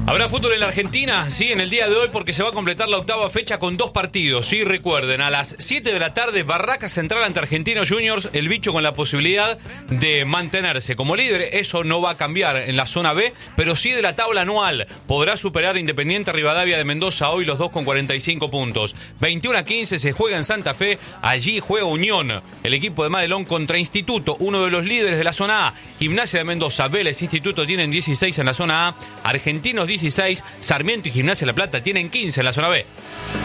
Habrá fútbol en la Argentina, sí, en el día de hoy, porque se va a completar la octava fecha con 2 partidos. Sí, recuerden, a las 7 de la tarde, Barracas Central ante Argentinos Juniors, el bicho con la posibilidad de mantenerse como líder. Eso no va a cambiar en la zona B, pero sí de la tabla anual. Podrá superar Independiente Rivadavia de Mendoza, hoy los dos con 45 puntos. 21-15 se juega en Santa Fe, allí juega Unión, el equipo de Madelón contra Instituto, uno de los líderes de la zona A. Gimnasia de Mendoza, Vélez, Instituto tienen 16 en la zona A, Argentinos 16, Sarmiento y Gimnasia de La Plata tienen 15 en la zona B.